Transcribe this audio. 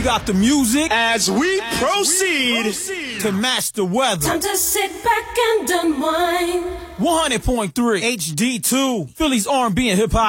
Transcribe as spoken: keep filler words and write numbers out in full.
got the music as we proceed, proceed to match the weather. Time to sit back and unwind. one hundred point three H D two, Philly's R and B and hip hop.